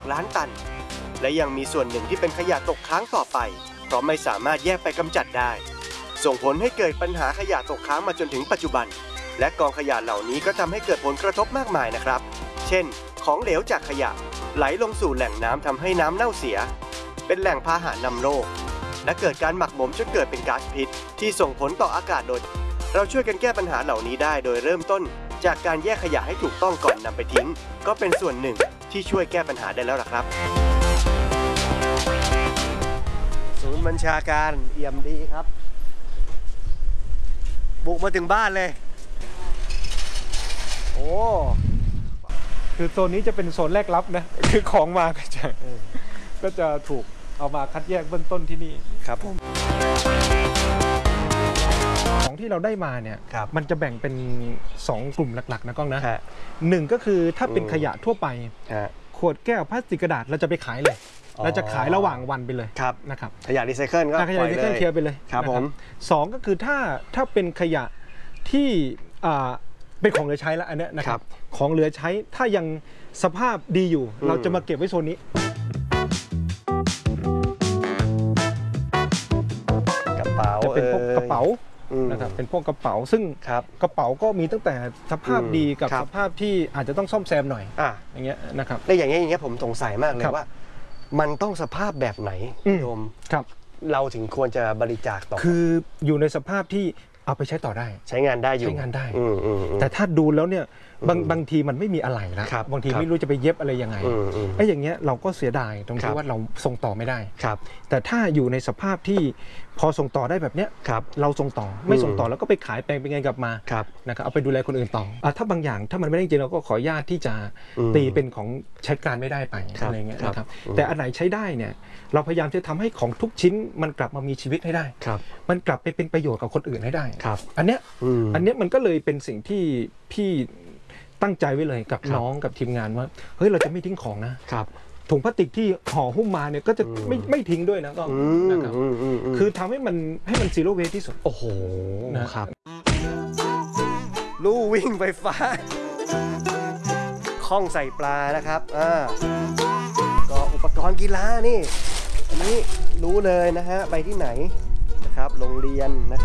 ล้านตันและยังมีส่วนหนึ่งที่เป็นขยะตกค้างต่อไปเพราะไม่สามารถแยกไปกำจัดได้ส่งผลให้เกิดปัญหาขยะตกค้างมาจนถึงปัจจุบันและกองขยะเหล่านี้ก็ทำให้เกิดผลกระทบมากมายนะครับเช่นของเหลวจากขยะไหลลงสู่แหล่งน้ำทำให้น้ำเน่าเสียเป็นแหล่งพาหะนำโรคและเกิดการหมักหมมจนเกิดเป็นก๊าซพิษที่ส่งผลต่ออากาศโดยเราช่วยกันแก้ปัญหาเหล่านี้ได้โดยเริ่มต้นจากการแยกขยะให้ถูกต้องก่อนนำไปทิ้งก็เป็นส่วนหนึ่งที่ช่วยแก้ปัญหาได้แล้วล่ะครับศูนย์บัญชาการเอี่ยมดีครับบุกมาถึงบ้านเลยโอ้คือโซนนี้จะเป็นโซนแรกรับนะคือของมาก็จะถูกเอามาคัดแยกเบื้องต้นที่นี่ครับผมของที่เราได้มาเนี่ยมันจะแบ่งเป็น2กลุ่มหลักๆนะก้องนะหนึ่งก็คือถ้าเป็นขยะทั่วไปขวดแก้วพลาสติกกระดาษเราจะไปขายเลยเราจะขายระหว่างวันไปเลยนะครับขยะรีไซเคิลก็ขยะรีไซเคิลเคลียร์ไปเลยครับผม 2ก็คือถ้าเป็นขยะที่เป็นของเหลือใช้แล้วอันนี้นะครับของเหลือใช้ถ้ายังสภาพดีอยู่เราจะมาเก็บไว้โซนนี้กระเป๋าจะเป็นพวกกระเป๋านะครับเป็นพวกกระเป๋าซึ่งกระเป๋าก็มีตั้งแต่สภาพดีกับสภาพที่อาจจะต้องซ่อมแซมหน่อยอย่างเงี้ยนะครับแล้วอย่างเงี้ยผมสงสัยมากเลยว่ามันต้องสภาพแบบไหนโยมเราถึงควรจะบริจาคต่อคืออยู่ในสภาพที่เอาไปใช้ต่อได้ใช้งานได้อยู่ใช้งานได้แต่ถ้าดูแล้วเนี่ยบางทีมันไม่มีอะไรแล้วบางทีไม่รู้จะไปเย็บอะไรยังไงไอ้อย่างเงี้ยเราก็เสียดายตรงที่ว่าเราส่งต่อไม่ได้แต่ถ้าอยู่ในสภาพที่พอส่งต่อได้แบบเนี้ยเราส่งต่อไม่ส่งต่อแล้วก็ไปขายแปลงเป็นไงกลับมานะครับเอาไปดูแลคนอื่นต่อถ้าบางอย่างถ้ามันไม่ได้จริงเราก็ขออนุญาตที่จะตีเป็นของใช้การไม่ได้ไปอะไรเงี้ยนะครับแต่อันไหนใช้ได้เนี่ยเราพยายามจะทำให้ของทุกชิ้นมันกลับมามีชีวิตให้ได้มันกลับไปเป็นประโยชน์กับคนอื่นให้ได้อันเนี้ยมันก็เลยเป็นสิ่งที่พี่ตั้งใจไว้เลยกับน้องกับทีมงานว่าเฮ้ยเราจะไม่ทิ้งของนะถุงพลาสติกที่ห่อหุ้มมาเนี่ยก็จะไม่ทิ้งด้วยนะก็นะครับคือทำให้มันซีโร่เวสที่สุดโอ้โหนะครับลู่วิ่งไฟฟ้าคล้องใส่ปลานะครับก็อุปกรณ์กีฬานี่อันนี้รู้เลยนะฮะไปที่ไหนนะครับโรงเรียนนะครับ